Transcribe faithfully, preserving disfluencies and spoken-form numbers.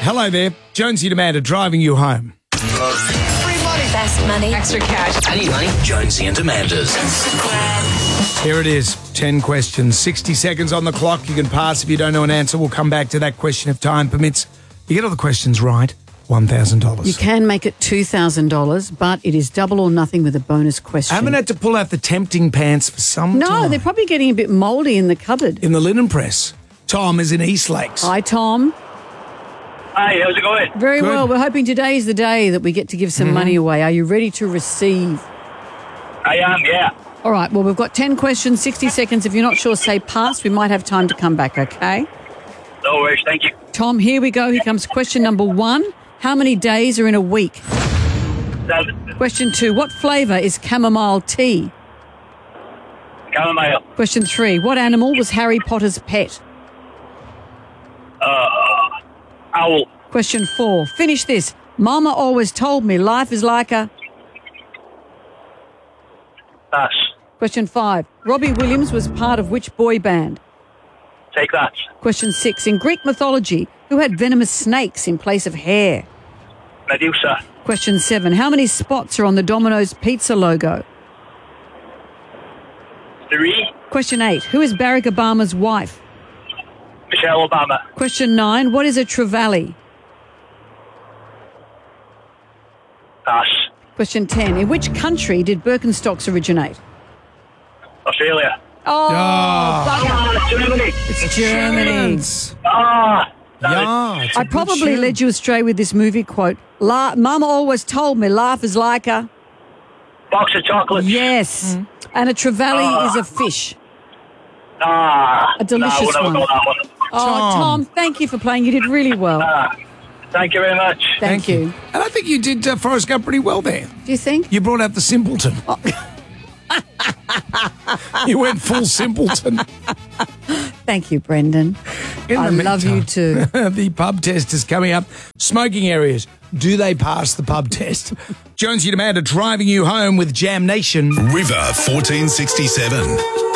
Hello there. Jonesy and Amanda driving you home. Free money. Best money. Extra cash. I need money. Jonesy and Amanda's. Here it is. ten questions. sixty seconds on the clock. You can pass if you don't know an answer. We'll come back to that question if time permits. You get all the questions right, one thousand dollars. You can make it two thousand dollars, but it is double or nothing with a bonus question. I haven't had to pull out the tempting pants for some No, time. they're probably getting a bit mouldy in the cupboard. In the linen press. Tom is in East Lakes. Hi, Tom. Hi, how's it going? Very Good. well. We're hoping today is the day that we get to give some Mm-hmm. money away. Are you ready to receive? I am, yeah. All right. Well, we've got ten questions, sixty seconds. If you're not sure, say pass. We might have time to come back, okay? No worries, thank you. Tom, here we go. Here comes question number one. How many days are in a week? Seven. Question two. What flavour is chamomile tea? Chamomile. Question three. What animal was Harry Potter's pet? Uh, owl. Question four. Finish this. Mama always told me life is like a... Pass. Question five. Robbie Williams was part of which boy band? Take that. Question six. In Greek mythology, who had venomous snakes in place of hair? Medusa. Question seven. How many spots are on the Domino's pizza logo? Three. Question eight. Who is Barack Obama's wife? Michelle Obama. Question nine. What is a trevally? Pass. Question ten. In which country did Birkenstocks originate? Australia. Oh, Ah, Germany. it's Germany. Ah. Yeah, it's a I good probably shoe. led you astray with this movie quote. La- Mama always told me life is like a... Box of chocolates. Yes. And a trevally Ah. is a fish. Ah. A delicious nah, we'll one. never go that one. Oh, Tom. Tom, thank you for playing. You did really well. Ah. Thank you very much. Thank, you. And I think you did uh, Forrest Gump pretty well there. Do you think? You brought out the simpleton. Oh. You went full simpleton. Thank you, Brendan. In I the love you meantime, too. The pub test is coming up. Smoking areas. Do they pass the pub test? Jonesy and Amanda driving you home with Jam Nation. River fourteen sixty-seven.